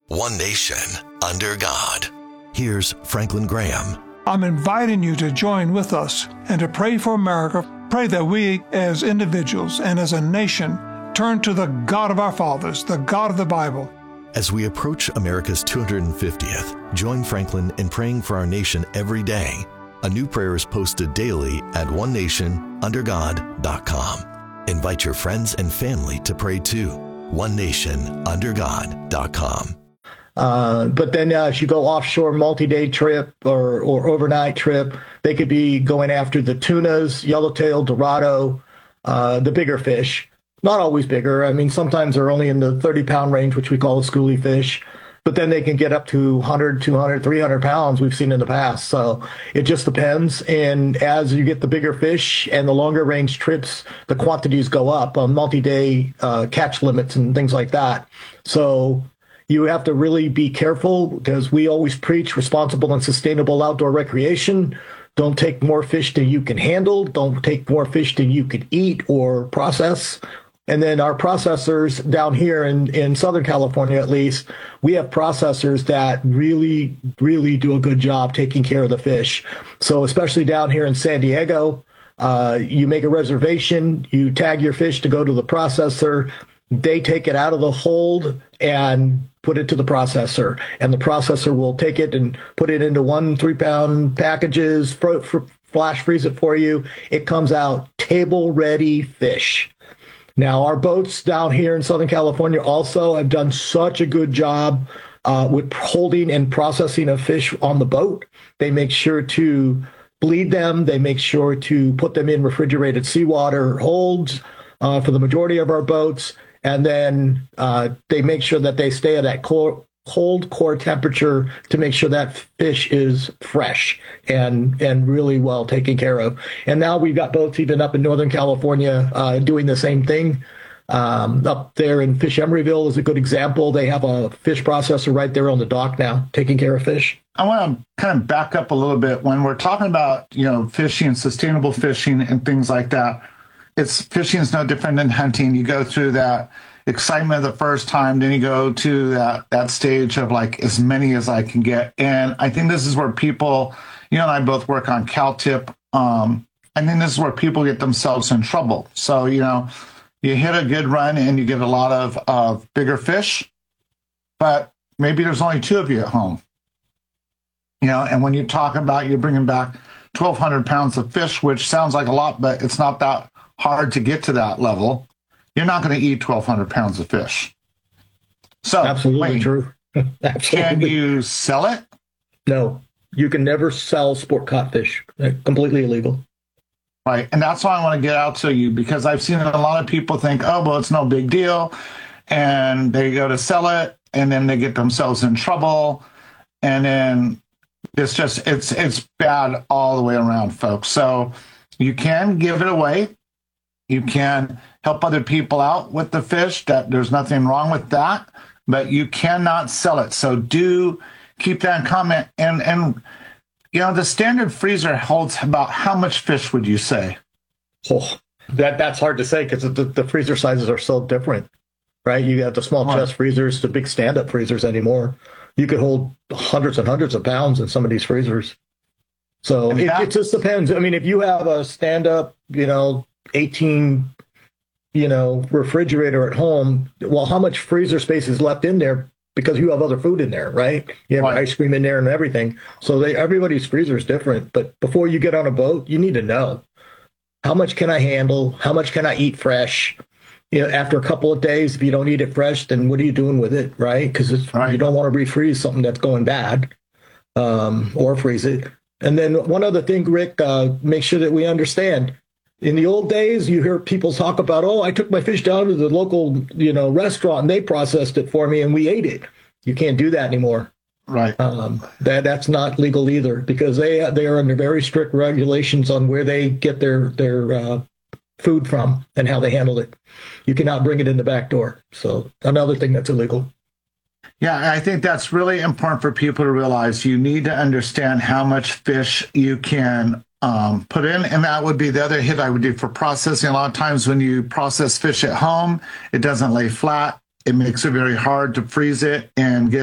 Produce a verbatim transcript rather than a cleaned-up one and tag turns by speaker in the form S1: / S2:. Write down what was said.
S1: One nation, under God. Here's Franklin Graham.
S2: I'm inviting you to join with us and to pray for America. Pray that we, as individuals and as a nation, turn to the God of our fathers, the God of the Bible.
S1: As we approach America's two hundred fiftieth, join Franklin in praying for our nation every day. A new prayer is posted daily at one nation under god dot com. Invite your friends and family to pray too. one nation under god dot com.
S3: Uh, but then uh, as you go offshore, multi-day trip or, or overnight trip, they could be going after the tunas, yellowtail, dorado, uh, the bigger fish. Not always bigger. I mean, sometimes they're only in the thirty-pound range, which we call a schoolie fish. But then they can get up to one hundred, two hundred, three hundred pounds we've seen in the past. So it just depends. And as you get the bigger fish and the longer range trips, the quantities go up on multi-day uh, catch limits and things like that. So you have to really be careful because we always preach responsible and sustainable outdoor recreation. Don't take more fish than you can handle. Don't take more fish than you can eat or process. And then our processors down here in, in Southern California, at least, we have processors that really, really do a good job taking care of the fish. So especially down here in San Diego, uh, you make a reservation, you tag your fish to go to the processor. They take it out of the hold and put it to the processor, and the processor will take it and put it into one three-pound packages, fr- fr- flash freeze it for you. It comes out table-ready fish. Now, our boats down here in Southern California also have done such a good job uh, with holding and processing of fish on the boat. They make sure to bleed them. They make sure to put them in refrigerated seawater holds uh, for the majority of our boats. And then uh, they make sure that they stay at that core, cold core temperature to make sure that fish is fresh and and really well taken care of. And now we've got boats even up in Northern California uh, doing the same thing. Um, up there in Fish Emeryville is a good example. They have a fish processor right there on the dock now taking care of fish.
S4: I want to kind of back up a little bit. When we're talking about, you know, fishing, sustainable fishing and things like that, it's fishing is no different than hunting. You go through that excitement the first time, then you go to that that stage of like as many as I can get. And I think this is where people, you know, and I both work on CalTip. Um, I think this is where people get themselves in trouble. So, you know, you hit a good run and you get a lot of uh, bigger fish, but maybe there's only two of you at home. You know, and when you talk about you're bringing back twelve hundred pounds of fish, which sounds like a lot, but it's not that hard to get to that level. You're not going to eat twelve hundred pounds of fish. So,
S3: absolutely
S4: wait,
S3: true. Absolutely.
S4: Can you sell it?
S3: No, you can never sell sport caught fish. They're completely illegal.
S4: Right. And that's why I want to get out to you, because I've seen a lot of people think, oh, well, it's no big deal. And they go to sell it and then they get themselves in trouble. And then it's just, it's, it's bad all the way around, folks. So you can give it away. You can help other people out with the fish. That there's nothing wrong with that, but you cannot sell it. So do keep that in comment. And, and, you know, the standard freezer holds about how much fish would you say?
S3: Oh, that that's hard to say because the, the freezer sizes are so different, right? You have the small
S4: Right.
S3: chest freezers to big stand-up freezers anymore. You could hold hundreds and hundreds of pounds in some of these freezers. So it, it just depends. I mean, if you have a stand-up, you know, eighteen, you know, refrigerator at home, well, how much freezer space is left in there? Because you have other food in there, right? You have
S4: Right.
S3: ice cream in there and everything. So they, everybody's freezer is different. But before you get on a boat, you need to know, how much can I handle? How much can I eat fresh? You know, after a couple of days, if you don't eat it fresh, then what are you doing with it, right? Because
S4: Right.
S3: you don't want to refreeze something that's going bad, um, or freeze it. And then one other thing, Rick, uh, make sure that we understand. In the old days, you hear people talk about, oh, I took my fish down to the local, you know, restaurant and they processed it for me and we ate it. You can't do that anymore.
S4: Right.
S3: Um, that that's not legal either because they they are under very strict regulations on where they get their their uh, food from and how they handle it. You cannot bring it in the back door. So another thing that's illegal.
S4: Yeah, I think that's really important for people to realize. You need to understand how much fish you can um, put in, and that would be the other hit I would do for processing. A lot of times when you process fish at home, it doesn't lay flat. It makes it very hard to freeze it and get